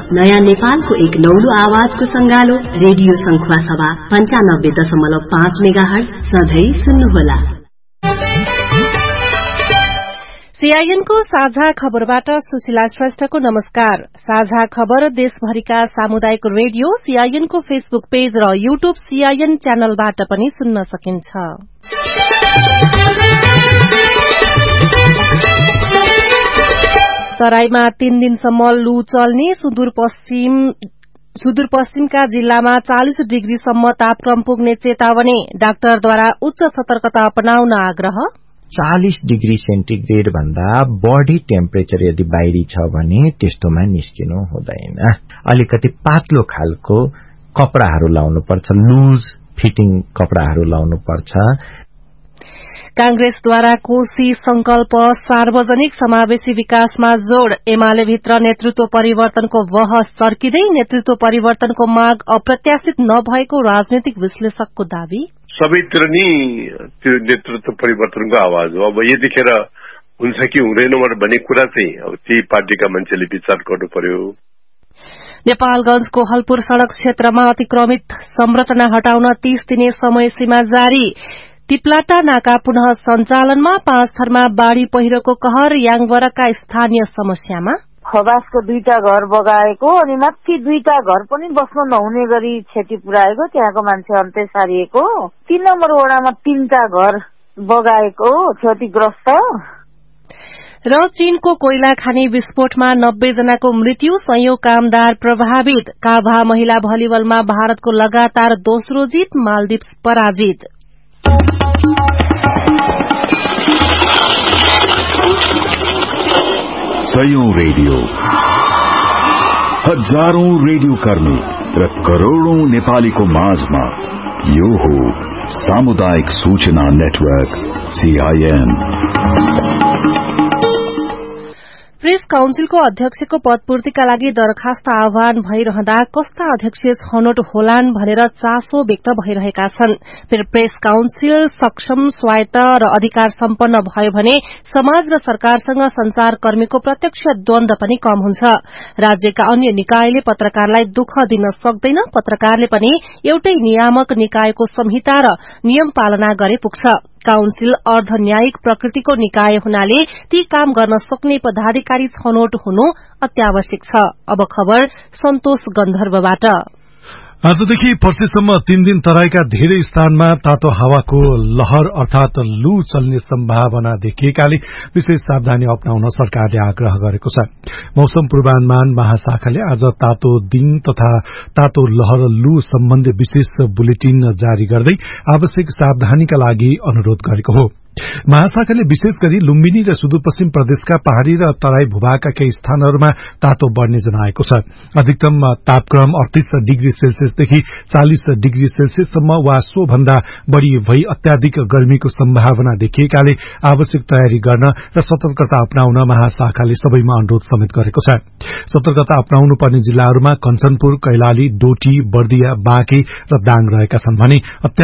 नयाँ नेपालको एक नौलो आवाजको संगालो रेडियो संख्वा सभा 95.5 मेगाहर्ज सधैं सुन्नुहोला। सीआईएन को साझा खबरबाट सुशीला श्रेष्ठको नमस्कार। साझा खबर देशभरिका सामुदायिक रेडियो सीआईएन को फेसबुक पेज र यूट्यूब सीआईएन च्यानलबाट पनि सुन्न सकिन्छ। तराईमा 3 दिनसम्म लू चल्ने, सुदूरपश्चिमका जिल्लामा 40 डिग्रीसम्म तापक्रम पुग्ने चेतावनी, डाक्टरद्वारा उच्च सतर्कता अपनाउन आग्रह। 40 डिग्री सेन्टिग्रेड भन्दा बढी टेम्परेचर यदि बाहिरी छ भने त्यस्तोमा निस्किनु हुँदैन। अलिकति पातलो खालको कपडाहरू लाउनु पर्छ, लूज फिटिङ कपडाहरू लाउनु पर्छ। कांग्रेसद्वारा कोशी संकल्प सार्वजनिक समावेशी विकासमा जोड़, एमाले भित्र नेतृत्व परिवर्तनको बहस चर्किँदै नेतृत्व परिवर्तनको माग अप्रत्याशित नभएको राजनीतिक विश्लेषकको दावी। सबैतिर नि त्यो नेतृत्व परिवर्तनको आवाज हो। अब यतिखेर हुन्छ कि हुँदैन भन्ने कुरा चाहिँ अब ती पार्टीका मान्छेले विचार गर्नु पर्यो। नेपालगंजको हलपुर सड़क क्षेत्रमा अतिक्रमित संरचना हटाउन 30 दिने समय सीमा जारी। तिप्लाटा नाका पुनः सञ्चालनमा, 5 थरमा बाढ़ी पहिरोको कहर, याङवरका स्थानीय समस्यामा खबासको 2टा घर बगाएको अनि माथि 2टा घर पनि बस्न नहुने गरी क्षति पुर्याएको, त्यहाँको मान्छे अन्त्य सारिएको। 3 नम्बर वडामा 3टा घर बगाएको क्षतिग्रस्त। र चीनको कोइला खानी विस्फोटमा 90 जनाको मृत्यु, सयौं कामदार प्रभावित। काभा महिला भलिबलमा भारतको लगातार दोस्रो जीत, मालदिप्स पराजित। सयौं रेडियो, हजारौं रेडियो कर्मी र करोड़ौं नेपालीको माझमा यो हो सामुदायिक सूचना नेटवर्क सीआईएन। प्रेस काउन्सिलको अध्यक्षको पदपूर्तिका लागि दरखास्त आह्वान भइरहँदा कस्ता अध्यक्ष छनौट होलान् भनेर चासो व्यक्त भइरहेका छन्। प्रेस काउन्सिल सक्षम, स्वायत्त र अधिकार सम्पन्न भयो भने समाज र सरकारसँग संचारकर्मीको प्रत्यक्ष द्वन्द पनि कम हुन्छ। राज्यका अन्य निकायले पत्रकारलाई दुःख दिन सक्दैन, पत्रकारले पनि एउटै नियामक निकायको संहिता र नियम पालना गरे पुग्छ। काउन्सिल अर्धन्यायिक प्रकृतिको निकाय हुनाले ती काम गर्न सक्ने पदाधिकारी छनौट हुनु अत्यावश्यक छ। अब खबर सन्तोष गन्धर्वबाट। आजदेखि पर्सिसम्म 3 दिन तराईका धेरै स्थानमा तातो हावाको लहर अर्थात लू चल्ने सम्भावना देखिएकाले विशेष सावधानी अपनाउन सरकारले आग्रह गरेको छ। मौसम पूर्वानुमान महाशाखाले आज तातो दिन तथा तातो लहर लू सम्बन्धी विशेष बुलेटिन जारी गर्दै आवश्यक सावधानीका लागि अनुरोध गरेको हो। महाशाखाले विशेष गरी लुम्बिनी र सुदूरपश्चिम प्रदेशका पहाड़ी र तराई भूभागका केही स्थानहरूमा तातो बढ़ने जनाएको छ। अधिकतम तापक्रम 38 डिग्री सेल्सियसदेखि 40 डिग्री सेल्सियससम्म वा सो भन्दा बढ़ी भई अत्याधिक गर्मीको सम्भावना देखिएकाले आवश्यक तयारी गर्न र सतर्कता अपनाउन महाशाखाले सबैमा अनुरोध समेत गरेको छ। सतर्कता अपनाउनु पर्ने जिल्लाहरूमा कञ्चनपुर, कैलाली, डोटी, बर्दिया, बाँके र दाङ रहेका छन् भने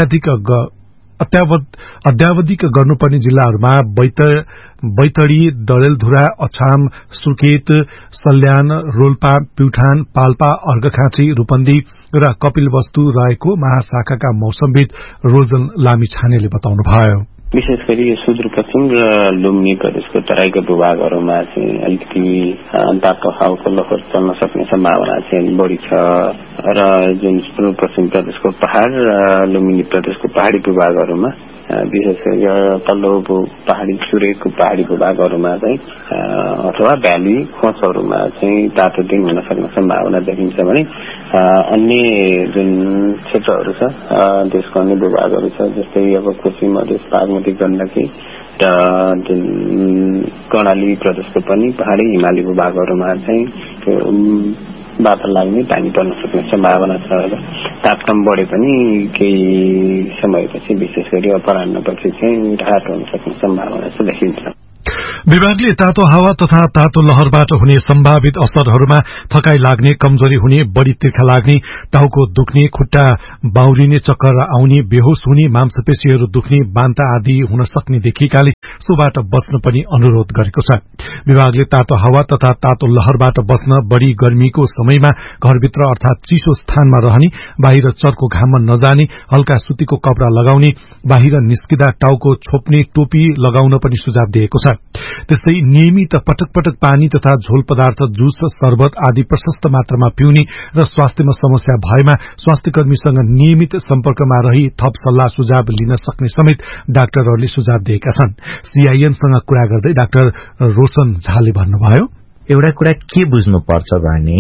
अद्यावधिक गर्नुपर्ने जिल्लाहरूमा बैतडी, डडेलधुरा, अछाम, सुर्खेत, सल्यान, रोल्पा, प्युठान, पाल्पा, अर्घखाँची, रूपन्दी र कपिलवस्तु रहेको महाशाखाका मौसमविद रोजन लामिछानेले बताउनुभयो। विशेष गरी सुदूरपश्चिम र लुम्बिनी प्रदेशको तराईका भूभागहरूमा चाहिँ अलिकति तातो हावाको लहर चल्न सक्ने सम्भावना चाहिँ बढ़ी छ र जुन सुदूरपश्चिम प्रदेशको पहाड़ र लुम्बिनी प्रदेशको पहाड़ी भूभागहरूमा विशेष गरी तल्लो पहाड़ी सुरेको पहाड़ी भूभागहरूमा चाहिँ अथवा भ्याली खोजहरूमा चाहिँ तातो दिन हुन सक्ने सम्भावना देखिन्छ भने अन्य जुन क्षेत्रहरू छ देशको अन्य भूभागहरू छ जस्तै अब कोशी मधेस बागमती गण्डकी र जुन कर्णाली प्रदेशको पनि पहाड़ी हिमाली भूभागहरूमा चाहिँ त्यो बादल लाग्ने पानी पर्न सक्ने सम्भावना छ र तापक्रम बढे पनि केही समयपछि विशेष गरी अपराह्नपछि चाहिँ राहत हुन सक्ने सम्भावना देखिन्छ। विभागले तातो हावा तथा तातो लहरबाट हुने सम्भावित असरहरूमा थकाई लाग्ने, कमजोरी हुने, बढ़ी तिर्खा लाग्ने, टाउको दुख्ने, खुट्टा बाउरिने, चक्कर आउने, बेहोस हुने, मांसपेशीहरू दुख्ने, बान्ता आदि हुन सक्ने देखिएकाले सोबाट बच्न पनि अनुरोध गरेको छ। विभागले तातो हावा तथा तातो लहरबाट बच्न बढ़ी गर्मीको समयमा घरभित्र अर्थात चिसो स्थानमा रहने, बाहिर चर्को घाममा नजाने, हल्का सुतीको कपड़ा लगाउने, बाहिर निस्किँदा टाउको छोप्ने टोपी लगाउन पनि सुझाव दिएको छ। त्यस्तै नियमित पटक पटक पानी तथा झोल पदार्थ, जुस, शरबत आदि प्रशस्त मात्रामा पिउने र स्वास्थ्यमा समस्या भएमा स्वास्थ्यकर्मीसँग नियमित सम्पर्कमा रही थप सल्लाह सुझाव लिन सक्ने समेत डाक्टरहरूले सुझाव दिएका छन्। सीआईएनसँग कुरा गर्दै डाक्टर रोशन झाले भन्नुभयो, एउटा कुरा के बुझ्नुपर्छ भने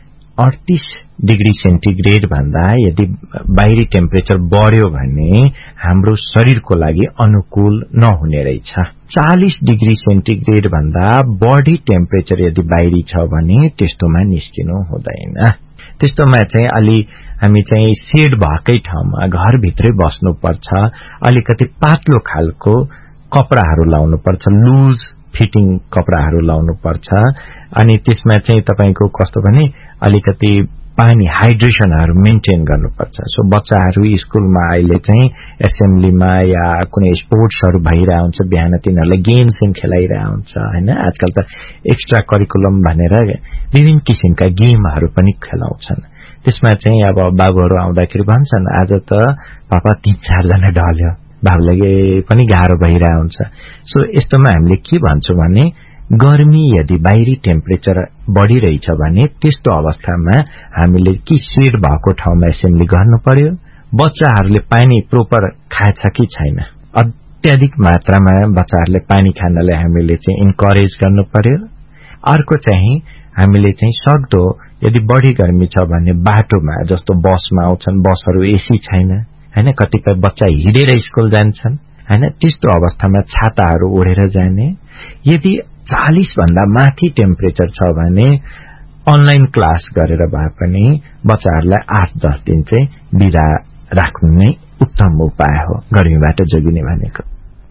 38 डिग्री सेन्टिग्रेड भन्दा यदि बाहिरी टेम्परेचर बढ्यो भने हाम्रो शरीरको लागि अनुकूल नहुने रहेछ। 40 डिग्री सेन्टिग्रेड भन्दा बढ़ी टेम्परेचर यदि बाहिरी छ भने त्यस्तोमा निस्किनु हुँदैन। त्यस्तोमा चाहिँ अलि हामी चाहिँ सेड भएकै ठाउँमा घरभित्रै बस्नुपर्छ। अलिकति पातलो खालको कपडाहरू लाउनु पर्छ, लुज फिटिङ कपडाहरू लाउनु पर्छ। अनि त्यसमा चाहिँ तपाईको कस्तो भने अलिकति पानी हाइड्रेसनहरू मेन्टेन गर्नुपर्छ। सो बच्चाहरू स्कूलमा अहिले चाहिँ एसेम्ब्लीमा या कुनै स्पोर्ट्सहरू भइरहेको हुन्छ, बिहान तिनीहरूलाई गेम्स खेलाइरहेको हुन्छ हैन। आजकल त एक्स्ट्रा करिकुलम भनेर विभिन्न किसिमका गेमहरू पनि खेलाउँछन्। त्यसमा चाहिँ अब बाबुहरू आउँदाखेरि भन्छन् आज त पापा 3-4 जना ढल्यो, बाबुलाई पनि गाह्रो भइरहेको हुन्छ। सो यस्तोमा हामीले के भन्छौं भने गर्मी यदि बाहिरी टेम्परेचर बढ़िरहेछ भने त्यस्तो अवस्थामा हामीले कि सेड भएको ठाउँमा एसेम्ब्ली गर्नु पर्यो। बच्चाहरूले पानी प्रोपर खाएछ कि छैन, अत्याधिक मात्रामा बच्चाहरूले पानी खानलाई हामीले चाहिँ इन्करेज गर्नु पर्यो। अर्को चाहिँ हामीले चाहिँ सक्दो यदि बढ़ी गर्मी छ भने बाटोमा जस्तो बसमा आउँछन्, बसहरू एसी छैन हैन, कतिपय बच्चा हिँडेर स्कूल जान्छन् हैन, त्यस्तो अवस्थामा छाताहरू ओढेर जाने। यदि 40 भन्दा माथि टेम्परेचर छ भने अनलाइन क्लास गरेर भए पनि बच्चाहरूलाई 8-10 दिन चाहिँ बिदा राख्नु नै उत्तम उपाय हो गर्मीबाट जोगिने भनेको।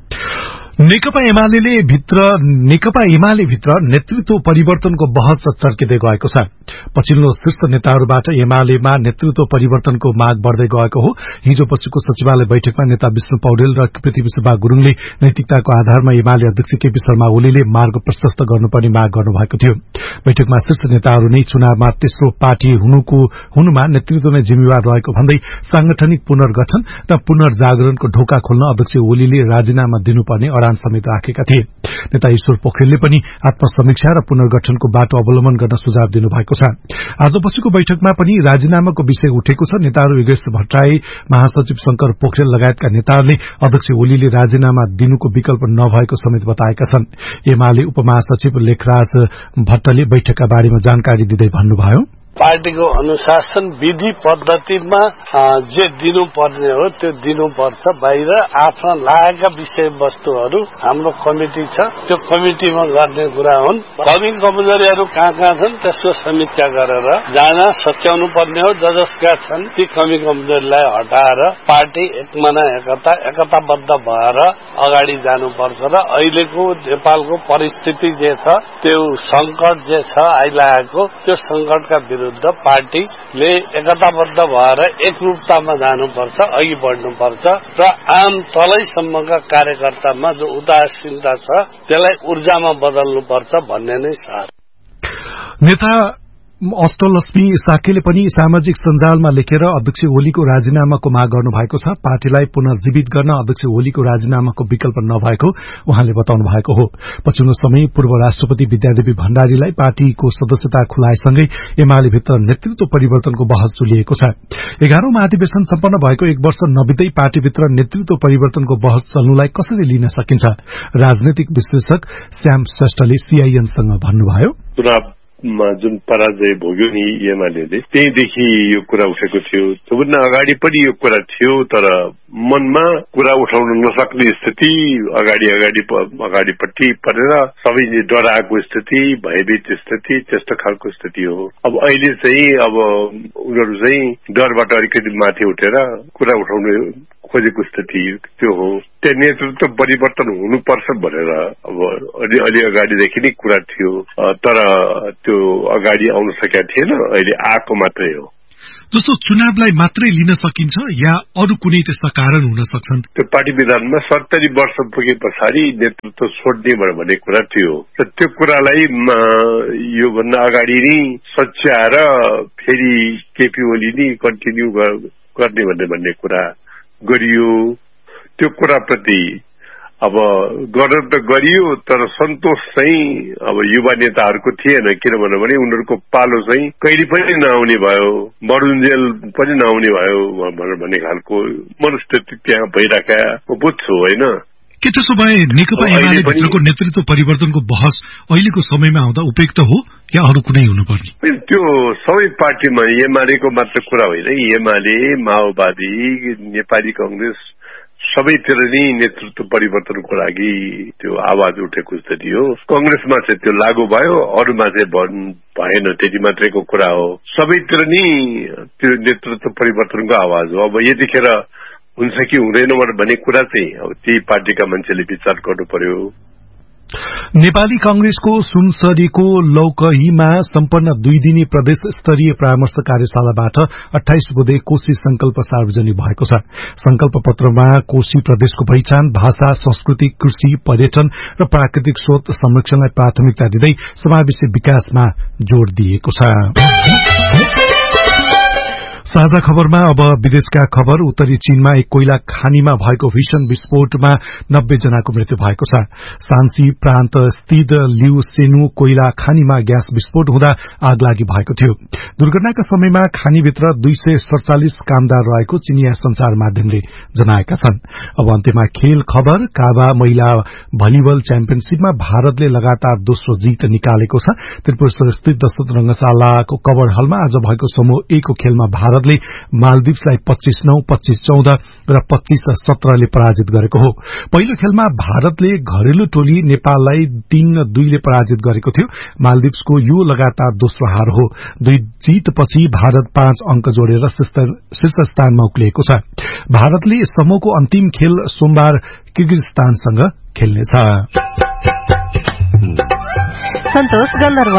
नेकपा एमाले भित्र नेतृत्व परिवर्तनको बहस चर्किँदै गएको छ। पछिल्लो शीर्ष नेताहरूबाट एमालेमा नेतृत्व परिवर्तनको माग बढ़दै गएको हो। हिजो पछिको सचिवालय बैठकमा नेता विष्णु पौडेल र पृथ्वीशुभा गुरूङले नैतिकताको आधारमा एमाले अध्यक्ष केपी शर्मा ओलीले मार्ग प्रशस्त गर्नुपर्ने माग गर्नुभएको थियो। बैठकमा शीर्ष नेताहरू नै चुनावमा तेस्रो पार्टी हुनुमा नेतृत्वमै जिम्मेवार रहेको भन्दै सांगठनिक पुनर्गठन र पुनर्जागरणको ढोका खोल्न अध्यक्ष ओलीले राजीनामा दिनुपर्ने अडान समेत राखेका थिए। नेता ईश्वर पोखरेलले पनि आत्मसमीक्षा र पुनर्गठनको बाटो अवलम्बन गर्न सुझाव दिनुभएको छ। आज बसेको बैठकमा पनि राजीनामाको विषय उठेको छ। नेताहरू योगेश भट्टराई, महासचिव शंकर पोखरेल लगायतका नेताहरूले अध्यक्ष ओलीले राजीनामा दिनुको विकल्प नभएको समेत बताएका छन्। एमाले उपमहासचिव लेखराज भट्टले बैठकका बारेमा जानकारी दिँदै भन्नुभयो, पार्टीको अनुशासन विधि पद्धतिमा जे दिनुपर्ने हो त्यो दिनुपर्छ। बाहिर आफ्ना लागेका विषयवस्तुहरू हाम्रो कमिटी छ, त्यो कमिटीमा गर्ने कुरा हुन्। कमी कमजोरीहरू कहाँ छन् त्यसको समीक्षा गरेर जान सच्याउनु पर्ने हो। जसका छन् ती कमी कमजोरीलाई हटाएर पार्टी एकमना एकताबद्ध भएर अगाडि जानुपर्छ र अहिलेको नेपालको परिस्थिति जे छ, त्यो संकट जे छ आइलागेको, त्यो संकटका विरुद्ध पार्टीले एकताबद्ध भएर एकरूपतामा जानुपर्छ, अघि बढ्नुपर्छ र आम तलैसम्मका कार्यकर्तामा जो उदासीनता छ त्यसलाई ऊर्जामा बदल्नुपर्छ भन्ने नै सार। नेता अष्टलक्ष्मी साकेले पनि सामाजिक सञ्जालमा लेखेर अध्यक्ष ओलीको राजीनामाको माग गर्नु भएको छ। पार्टीलाई पुनर्जीवित गर्न अध्यक्ष ओलीको राजीनामाको विकल्प नभएको उहाँले बताउनु भएको हो। पछिल्लो समय पूर्व राष्ट्रपति विद्यादेवी भण्डारीलाई पार्टीको सदस्यता खुलाएसँगै एमाले भित्र नेतृत्व परिवर्तनको बहस चलिएको छ। 11औं महाधिवेशन सम्पन्न भएको 1 वर्ष नबित्दै पार्टीभित्र नेतृत्व परिवर्तनको बहस चल्नुलाई कसरी लिन सकिन्छ, राजनैतिक विश्लेषक श्याम श्रेष्ठले सीआईएनसँग भन्नुभयो, जुन पराजय भोग्यो नि एमाले त्यहीदेखि यो कुरा उठेको थियो। सबभन्दा अगाडि पनि यो कुरा थियो, तर मनमा कुरा उठाउन नसक्ने स्थिति, अगाडिपट्टि परेर सबै डराएको स्थिति, भयभीत स्थिति, त्यस्तो खालको स्थिति हो। अब अहिले चाहिँ अब उनीहरू चाहिँ डरबाट अलिकति माथि उठेर कुरा उठाउने खोजेको स्थिति त्यो हो। त्यो नेतृत्व परिवर्तन हुनुपर्छ भनेर अब अलि अगाडिदेखि नै कुरा थियो, तर त्यो अगाडि आउन सकेका थिएन, अहिले आएको मात्रै हो। जस्तो चुनावलाई मात्रै लिन सकिन्छ या अरू कुनै त्यस्ता कारण हुन सक्छन्? त्यो पार्टी विधानमा 70 वर्ष पुगे पछाडि नेतृत्व छोड्ने भन्ने कुरा थियो। त्यो कुरालाई यो भन्दा अगाडि नै सच्याएर फेरि केपी ओली नै कन्टिन्यू गर्ने भन्ने कुरा गरियो। त्यो कुराप्रति अब गर्न त गरियो, तर सन्तोष चाहिँ अब युवा नेताहरूको थिएन, किनभने उनीहरूको पालो चाहिँ कहिले पनि नआउने भयो, बढुन्जेल पनि नआउने भयो भन्ने खालको मनस्थिति त्यहाँ भइरहेको बुझ्छु होइन। के त्यसो भए नेकपा एमाले भित्रको नेतृत्व परिवर्तनको बहस अहिलेको समयमा आउँदा उपयुक्त हो या अरू कुनै हुनुपर्ने? त्यो सबै पार्टीमा एमालेको मात्र कुरा होइन, एमाले, माओवादी, नेपाली कांग्रेस सबैतिर नै नेतृत्व परिवर्तनको लागि त्यो आवाज उठेको स्थिति हो। कांग्रेसमा चाहिँ त्यो लागू भयो, अरूमा चाहिँ भएन, त्यति मात्रैको कुरा हो। सबैतिर नै त्यो नेतृत्व परिवर्तनको आवाज हो। अब यतिखेर हुन्छ कि हुँदैन भन्ने कुरा चाहिँ अब त्यही पार्टीका मान्छेले विचार गर्नु पर्यो। नेपाली कांग्रेसको सुनसरीको लौकहीमा सम्पन्न 2 दिने प्रदेश स्तरीय परामर्श कार्यशालाबाट 28 बुधे कोशी संकल्प सार्वजनिक भएको छ। संकल्प पत्रमा कोशी प्रदेशको पहिचान, भाषा, संस्कृति, कृषि, पर्यटन र प्राकृतिक स्रोत संरक्षणलाई प्राथमिकता दिँदै समावेशी विकासमा जोड़ दिएको छ। साझा खबरमा अब विदेशका खबर। उत्तरी चीनमा एक कोइला खानीमा भएको भीषण विस्फोटमा 90 जनाको मृत्यु भएको छ। सान्सी प्रान्त स्थित लिउ सेनु कोइला खानीमा ग्यास विस्फोट हुँदा आगलागी भएको थियो। दुर्घटनाका समयमा खानीभित्र 247 कामदार रहेको चिनिया संचार माध्यमले जनाएका छन्। अब अन्त्यमा खेल खबर। काबा महिला भलिबल च्याम्पियनशीपमा भारतले लगातार दोस्रो जीत निकालेको छ। त्रिपुरेश्वर स्थित दशरथ रंगशालाको कवर हलमा आज भएको समूह A को खेलमा भारतले मालदिप्सलाई 25-9, 25-14 र 25-17 ले पराजित गरेको हो। पहिलो खेलमा भारतले घरेलु टोली नेपाललाई 3-2 ले पराजित गरेको थियो। मालदिप्सको यो लगातार दोस्रो हार हो। 2 जीतपछि भारत 5 अंक जोडेर शीर्ष स्थानमा उक्लिएको छ। भारतले समूहको अन्तिम खेल सोमबार किर्गिजस्तानसँग खेल्नेछ। सन्तोष गन्धर्व।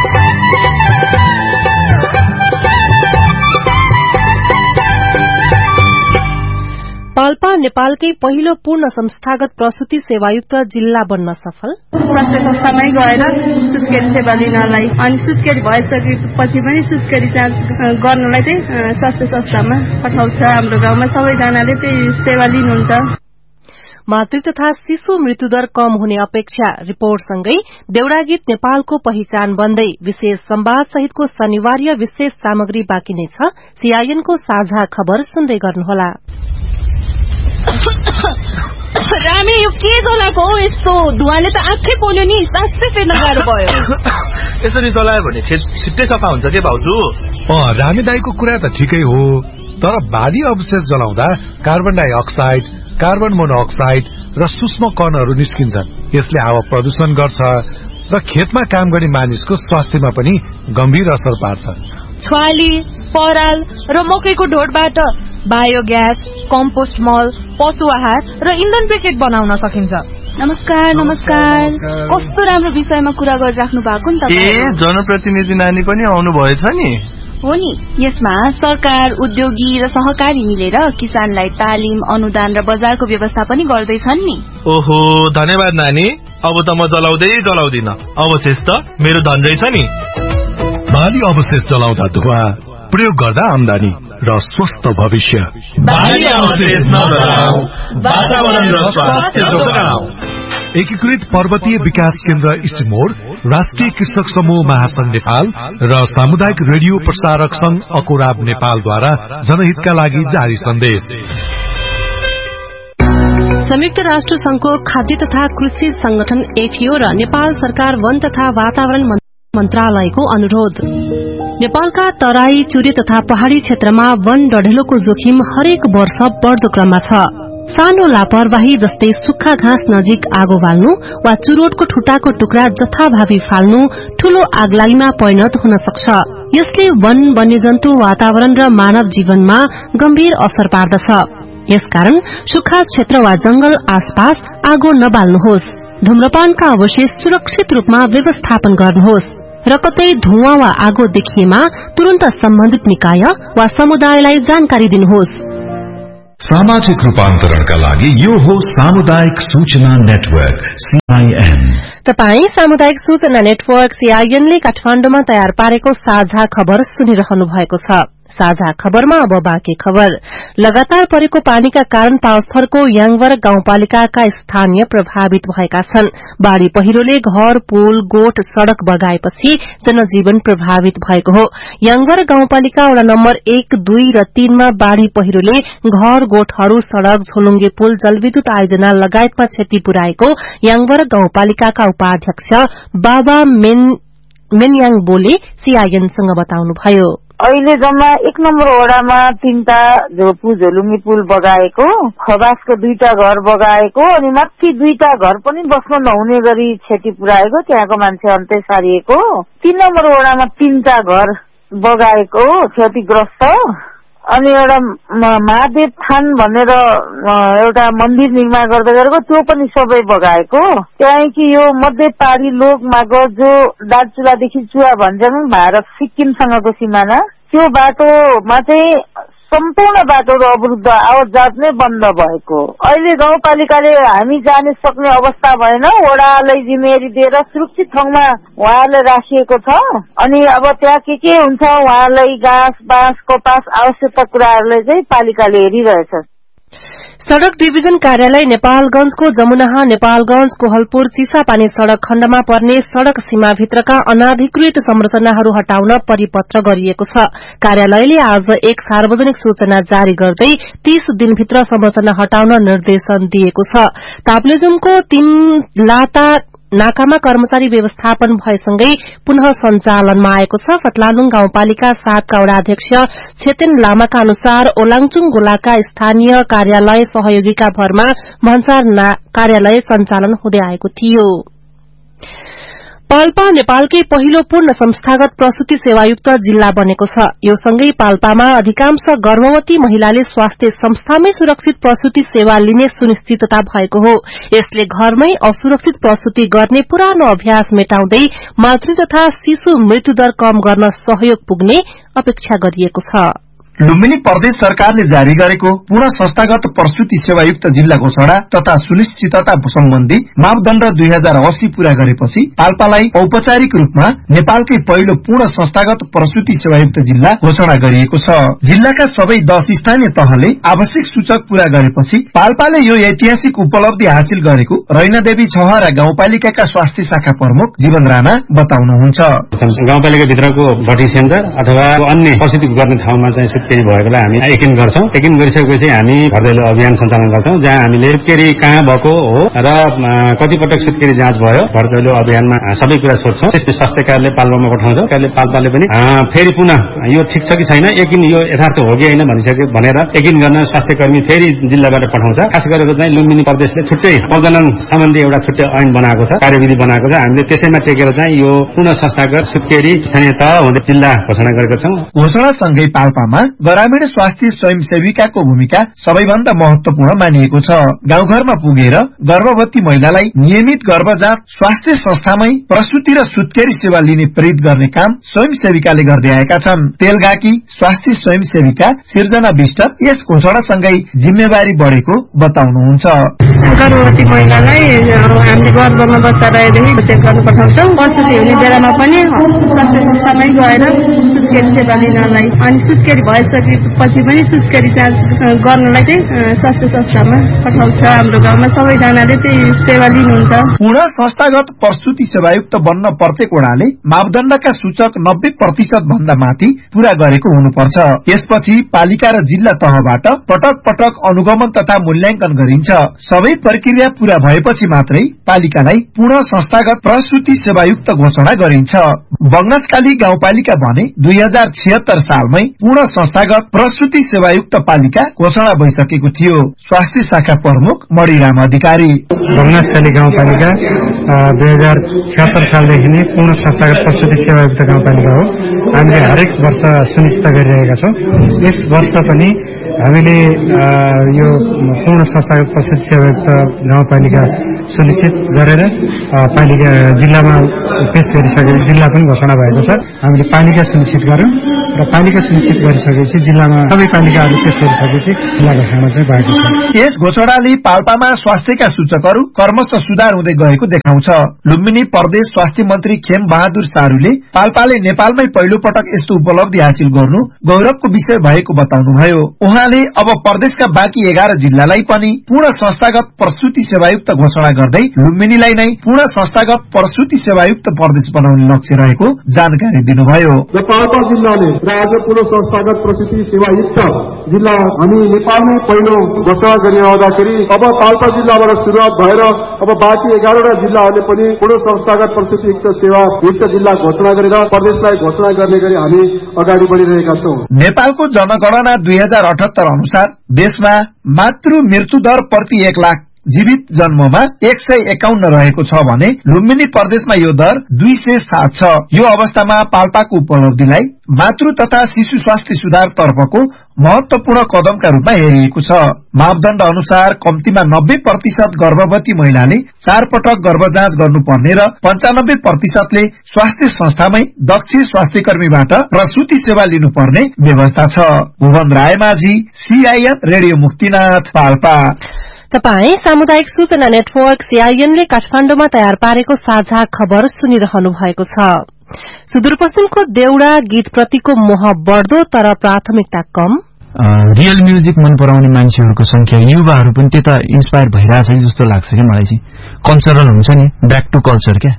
पाल्पा नेपालकै पहिलो पूर्ण संस्थागत प्रसूति सेवायुक्त जिल्ला बन्न सफल। स्वास्थ्य संस्थामै गएर सुत्केरी सेवा लिनलाई अनि सुत्केरी भइसकेपछि पनि सुत्केरी जाँच गर्नलाई चाहिँ स्वास्थ्य संस्थामा पठाउँछ। हाम्रो गाउँमा सबैजनाले त्यही सेवा लिनुहुन्छ। मातृ तथा शिशु मृत्युदर कम हुने अपेक्षा रिपोर्टसँगै देउडा गीत नेपालको पहिचान बन्दै विशेष संवाद सहितको शनिवार्य विशेष सामग्री बाँकी नै छ। सीआईएनको साझा खबर सुन्दै गर्नुहोला। रामे यो के जलाको हो? यस्तो धुवाले त आँखै पोल्यो नि, सासै फेर्न गाह्रो भयो। यसरी जलायो भने छिट्टै सफा हुन्छ के भाउजू? रामे दाईको कुरा त ठिकै हो, तर भारी अवशेष जलाउँदा कार्बन डाइअक्साइड, कार्बन मोनोअक्साइड र सूक्ष्म कणहरू निस्किन्छन्। यसले हावा प्रदूषण गर्छ र खेतमा काम गर्ने मानिसको स्वास्थ्यमा पनि गम्भीर असर पार्छ। छ्वाली, पराल र मकैको ढोडबाट बायोग्यास, कम्पोस्ट मल, पशु आहार र इन्धन ब्रिकेट बनाउन सकिन्छ। नमस्कार। नमस्कार। कस्तो राम्रो विषयमा कुरा गरिराख्नु भएको नि तपाईँ। जनप्रतिनिधि नानी पनि आउनु भएछ नि? हो नि। यसमा सरकार, उद्योगी र सहकारी मिलेर किसानलाई तालिम, अनुदान र बजारको व्यवस्था पनि गर्दैछन् नि। ओहो, धन्यवाद नानी। अब त म जलाउँदिन। अवशेष त मेरो धन रहेछ नि। भारी अवशेष जलाउँदा धुवा, प्रयोग गर्दा आमदानी र स्वस्थ भविष्य। भारी अवशेष नजलाऊ, वातावरण र स्वास्थ्य जोगाऊ। एकीकृत पर्वतीय विकास केन्द्र इस्टिमोड, राष्ट्रिय कृषक समूह महासंघ नेपाल र सामुदायिक रेडियो प्रसारक संघ अकोराब नेपालद्वारा जनहितका लागि जारी सन्देश। संयुक्त राष्ट्र संघको खाद्य तथा कृषि संगठन एफएओ र नेपाल सरकार वन तथा वातावरण मन्त्रालयको अनुरोध। नेपालका तराई, चुरे तथा पहाड़ी क्षेत्रमा वन डढेलोको जोखिम हरेक वर्ष बढ़दो क्रममा छ। सानो लापरवाही जस्तै सुक्खा घाँस नजिक आगो बाल्नु वा चुरोटको ठुटाको टुक्रा जथाभावी फाल्नु ठूलो आगलागीमा परिणत हुन सक्छ। यसले वन, वन्यजन्तु, वातावरण र मानव जीवनमा गम्भीर असर पार्दछ। यसकारण सुक्खा क्षेत्र वा जंगल आसपास आगो नबाल्नुहोस्। धूम्रपानका अवशेष सुरक्षित रूपमा व्यवस्थापन गर्नुहोस् र कतै धुवाँ वा आगो देखिएमा तुरन्त सम्बन्धित निकाय वा समुदायलाई जानकारी दिनुहोस्। सामाजिक रूपान्तरणका लागि यो हो सामुदायिक सूचना नेटवर्क CIN। तपाई सामुदायिक सूचना नेटवर्क CIN ले काठमाडौँमा तयार पारेको साझा खबर सुनिरहनु भएको छ। साझा खबरमा अब बाँकी खबर। लगातार परेको पानीका कारण पाउसथरको याङवर गाउँपालिकाका स्थानीय प्रभावित भएका छन्। बाढ़ी पहिरोले घर, पुल, गोठ, सड़क बगाएपछि जनजीवन प्रभावित भएको हो। याङवर गाउँपालिका वडा नम्बर 1, 2 र 3 मा बाढ़ी पहिरोले घर, गोठहरू, सड़क, झोलुङ्गे पुल, जलविद्युत आयोजना लगायतमा क्षति पुर्याएको याङवर गाउँपालिकाका उपाध्यक्ष बाबा मेनयाङ बोले CIN सँग बताउनुभयो। अहिले जम्मा 1 नम्बर वडामा 3टा झोलुङ्गे पुल बगाएको, खबासको 2टा घर बगाएको अनि माथि 2टा घर पनि बस्न नहुने गरी क्षति पुर्याएको, त्यहाँको मान्छे अन्त्य सारिएको। 3 नम्बर वडामा 3टा घर बगाएको, क्षतिग्रस्त। अनि एउटा महादेव थान भनेर एउटा मन्दिर निर्माण गर्दै गरेको, त्यो पनि सबै बगाएको। त्यहाँ कि यो मध्य पहाडी लोकमार्ग जो दार्चुलादेखि चुवा भन्छन् भारत सिक्किमसँगको सिमाना, त्यो बाटोमा चाहिँ सम्पूर्ण बाटोहरू अवरुद्ध, आवाजात नै बन्द भएको। अहिले गाउँपालिकाले हामी जाने सक्ने अवस्था भएन, वडालाई जिम्मेवारी दिएर सुरक्षित ठाउँमा उहाँलाई राखिएको छ। अनि अब त्यहाँ के हुन्छ उहाँलाई घाँस, बाँस, कपास आवश्यकता कुराहरूलाई चाहिँ पालिकाले हेरिरहेछ। सड़क डिभिजन कार्यालय नेपालगंजको जमुनाहा नेपालगंज कोहलपुर चिसापानी सड़क खण्डमा पर्ने सड़क सीमाभित्रका अनाधिकृत संरचनाहरू हटाउन परिपत्र गरिएको छ। कार्यालयले आज एक सार्वजनिक सूचना जारी गर्दै 30 दिनभित्र संरचना हटाउन निर्देशन दिएको छ। ताप्लेजुङको 3 लाटा नाकामा कर्मचारी व्यवस्थापन भएसँगै पुनः सञ्चालनमा आएको छ। फतलालुङ गाउँपालिका 7 का वडाध्यक्ष छेतेन लामाका अनुसार ओलाङचुङ गोलाका स्थानीय कार्यालय सहयोगीका भरमा भन्सार कार्यालय सञ्चालन हुँदै आएको थियो। पाल्पा नेपालकै पहिलो पूर्ण संस्थागत प्रसूति सेवायुक्त जिल्ला बनेको छ। यो सँगै पाल्पामा अधिकांश गर्भवती महिलाले स्वास्थ्य संस्थामै सुरक्षित प्रसूति सेवा लिने सुनिश्चितता भएको हो। यसले घरमै असुरक्षित प्रसूति गर्ने पुरानो अभ्यास मेटाउँदै मातृ तथा शिशु मृत्युदर कम गर्न सहयोग पुग्ने अपेक्षा गरिएको छ। लुम्बिनी प्रदेश सरकारले जारी गरेको पूर्ण संस्थागत प्रसूति सेवायुक्त जिल्ला घोषणा तथा सुनिश्चितता सम्बन्धी मापदण्ड 2080 पूरा गरेपछि पाल्पालाई औपचारिक रूपमा नेपालकै पहिलो पूर्ण संस्थागत प्रसूति सेवायुक्त जिल्ला घोषणा गरिएको छ। जिल्लाका सबै 10 स्थानीय तहले आवश्यक सूचक पूरा गरेपछि पाल्पाले यो ऐतिहासिक उपलब्धि हासिल गरेको रैनादेवी छहरा गाउँपालिकाका स्वास्थ्य शाखा प्रमुख जीवन राणा बताउनुहुन्छ। गाउँपालिका भित्रको भर्ती सेन्टर अथवा अन्य प्रसूति गर्ने ठाउँमा चाहिँ सुत्केरी भएकोलाई हामी यकिन गर्छौं। यकिन गरिसकेपछि हामी घरदैलो अभियान सञ्चालन गर्छौं, जहाँ हामीले सुत्केरी कहाँ भएको हो र कति पटक सुत्केरी जाँच भयो, घरदैलो अभियानमा सबै कुरा सोध्छौं। त्यसपछि स्वास्थ्य कार्यालय पाल्पामा पठाउँछौं। पाल्पाले पनि फेरि पुनः यो ठिक छ कि छैन, यकिन यो यथार्थ हो कि होइन भनिसके भनेर यकिन गर्न स्वास्थ्य कर्मी फेरि जिल्लाबाट पठाउँछ। खास गरेर चाहिँ लुम्बिनी प्रदेशले छुट्टै प्रजनन सम्बन्धी एउटा छुट्टै ऐन बनाएको छ, कार्यविधि बनाएको छ। हामीले त्यसैमा टेकेर चाहिँ यो पूर्ण संस्थागत सुत्केरी स्थानीय तह हुँदै जिल्ला घोषणा गरेका छौं। घोषणासँगै पाल्पामा ग्रामीण स्वास्थ्य स्वयंसेविकाको भूमिका सबैभन्दा महत्वपूर्ण मानिएको छ। गाउँघरमा पुगेर गर्भवती महिलालाई नियमित गर्भजाँच, स्वास्थ्य संस्थामै प्रसूति र सुत्केरी सेवा लिने प्रेरित गर्ने काम स्वयंसेविकाले गर्दै आएका छन्। तेलघाकी स्वास्थ्य स्वयंसेविका सिर्जना विष्ट यस घोषणासँगै जिम्मेवारी बढेको बताउनुहुन्छ। गर्भवती महिलालाई हामीले गर्भमा बच्चा रहेदेखि चेक गर्न पठाउँछौँ। प्रसूति हुने बेलामा पनि स्वास्थ्य संस्थामै गएर सुत्केरी सेवा लिनलाई, अनि सुत्केरी भइसकेपछि पनि सुत्केरी जाँच गर्नलाई चाहिँ स्वास्थ्य संस्थामा पठाउँछ। हाम्रो गाउँमा सबैजनाले चाहिँ सेवा लिनुहुन्छ। पूर्ण संस्थागत प्रसूति सेवायुक्त बन्न प्रत्येक वडाले मापदण्डका सूचक 90% भन्दा माथि पूरा गरेको हुनुपर्छ। यसपछि पालिका र जिल्ला तहबाट पटक पटक अनुगमन तथा मूल्याङ्कन गरिन्छ। सबै प्रक्रिया पूरा भएपछि मात्रै पालिकालाई पूर्ण संस्थागत प्रसूति सेवायुक्त घोषणा गरिन्छ। बगनासकाली गाउँपालिका भने 2076 सालमै पूर्ण संस्थागत प्रसूति सेवायुक्त पालिका घोषणा भइसकेको थियो। स्वास्थ्य शाखा प्रमुख मणिराम अधिकारी बगनासकाली गाउँपालिका 2076 सालदेखि नै पूर्ण संस्थागत प्रसूति सेवायुक्त गाउँपालिका हो। हामीले हरेक वर्ष सुनिश्चित गरिरहेका छौँ। यस वर्ष पनि हामीले यो पूर्ण संस्थागत प्रस्तुति सेवायुक्त गाउँपालिका सुनिश्चित गरेर पालिका जिल्लामा पेश गरिसके जिल्ला पनि घोषणा भएको छ। हामीले पालिका सुनिश्चित गर्यौं र पालिका सुनिश्चित गरिसकेपछि जिल्लामा सबै पालिकाहरू पेश गरिसकेपछि जिल्ला घोषणा चाहिँ भएको छ। यस घोषणाले पाल्पामा स्वास्थ्यका सूचकहरू क्रमशः सुधार हुँदै गएको देखाउँछ। लुम्बिनी प्रदेश स्वास्थ्य मन्त्री खेम बहादुर सारूले पाल्पाले नेपालमै पहिलो पटक यस्तो उपलब्धि हासिल गर्नु गौरवको विषय भएको बताउनुभयो। उहाँले अब प्रदेशका बाँकी 11 जिल्लालाई पनि पूर्ण संस्थागत प्रस्तुति सेवायुक्त घोषणा गर्दै लुम्बिनीलाई नै पूर्ण संस्थागत प्रस्तुति सेवायुक्त प्रदेश बनाउने लक्ष्य रहेको जानकारी दिनुभयो। पाल्पा जिल्लाले राज्य पूर्ण संस्थागत प्रस्तुति सेवायुक्त जिल्ला हामी नेपालमै पहिलो घोषणा गरिरहँदाखेरि अब पाल्पा जिल्लाबाट सुरुवात भएर अब बाँकी 11वटा जिल्लाहरूले पनि पूर्ण संस्थागत प्रस्तुतियुक्त सेवायुक्त जिल्ला घोषणा गरेर प्रदेशलाई घोषणा गर्ने गरी हामी अगाडि बढ़िरहेका छौं। नेपालको जनगणना 2078 अनुसार देशमा मातृ मृत्यु दर प्रति 1 लाख जीवित जन्ममा 151 रहेको छ भने लुम्बिनी प्रदेशमा यो दर 207 छ। यो अवस्थामा पाल्पाको उपलब्धिलाई मातृ तथा शिशु स्वास्थ्य सुधार तर्फको महत्वपूर्ण कदमका रूपमा हेरिएको छ। मापदण्ड अनुसार कम्तीमा 90% गर्भवती महिलाले 4 पटक गर्भ जाँच गर्नुपर्ने र 95%ले स्वास्थ्य संस्थामै दक्ष स्वास्थ्यकर्मीबाट प्रसूति सेवा लिनुपर्ने व्यवस्था छ। Bhuwan Raimajhi, CIN radio Muktinath, Palpa. तपाई सामुदायिक सूचना नेटवर्क CIN ले काठमाडौँमा तयार पारेको साझा खबर सुनिरहनु भएको छ। सुदूरपश्चिमको देउडा गीतप्रतिको मोह बढ्दो तर प्राथमिकता कम। रियल म्युजिक मन पराउने मान्छेहरूको संख्या युवाहरू पनि त्यता इन्स्पायर भइरहेछ जस्तो लाग्छ क्या मलाई चाहिँ। कल्चरल हुन्छ नि, ब्याक टु कल्चर क्या।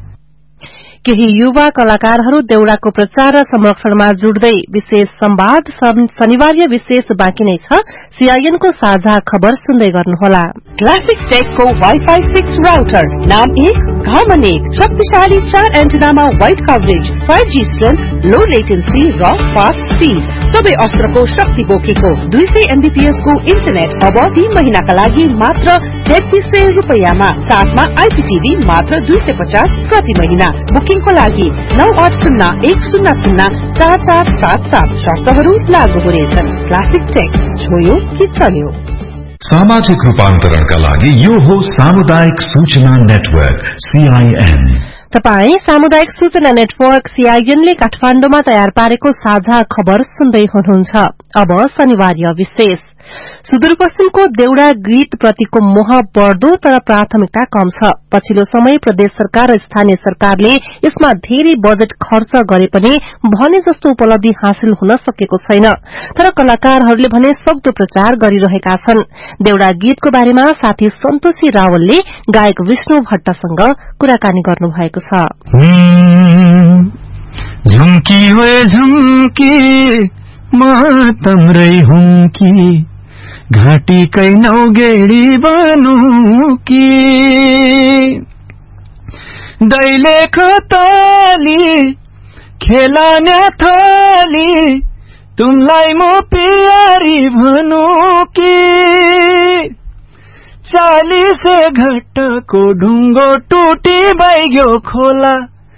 केही युवा कलाकारहरू देउडाको प्रचार र संरक्षणमा जुट्दै विशेष संवाद शनिवार्य विशेष बाँकी नै छ। CIN को साझा खबर सुन्दै गर्नुहोला। क्लासिक टेकको वाइफाई 6 राउटर नाम 1 घरमा 1 शक्तिशाली 4 एन्टेनामा वाइड कभरेज 5G स्ट्रेन्थ लो लेटेन्सी र फास्ट स्पीड सबै अस्त्रको शक्ति बोकेको 200 Mbps को इन्टरनेट अब 3 महिनाका लागि मात्र 3300 रुपैयाँमा। साथमा IPTV मात्र 250 प्रति महिना। बुकिङको लागि 9801004477 शर्तहरू लागू हुनेछन्। क्लासिक टेक छोयो कि चल्यो। सामाजिक रूपान्तरणका लागि यो हो सामुदायिक सूचना नेटवर्क CIN। तपाई सामुदायिक सूचना नेटवर्क CIN ले काठमाडौँमा तयार पारेको साझा खबर सुन्दै हुनुहुन्छ। अब शनिवार्य विशेष। सुदूरपश्चिमको देउडा गीत प्रतिको मोह बढ्दो तर प्राथमिकता कम छ। पछिल्लो समय प्रदेश सरकार र स्थानीय सरकारले यसमा धेरै बजेट खर्च गरे पनि भने जस्तो उपलब्धि हासिल हुन सकेको छैन। तर कलाकारहरूले भने सक्दो प्रचार गरिरहेका छन्। देउडा गीतको बारेमा साथी सन्तोषी रावलले गायक विष्णु भट्टसँग कुराकानी गर्नुभएको छ। झुम्की होए झुम्की म तम्रै हुम्की घाँटीकै नौगेडी बनु कि दैले खोताली खेलाने थाली तुमलाई म प्यारी भनु कि 40 घट्टको ढुङ्गो टुटी बैग्यो खोला